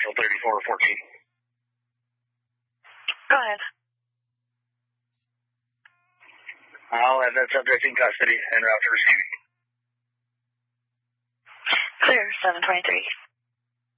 Marshall 3414. Go ahead. I'll have that subject in custody and route to receiving. Clear, 723.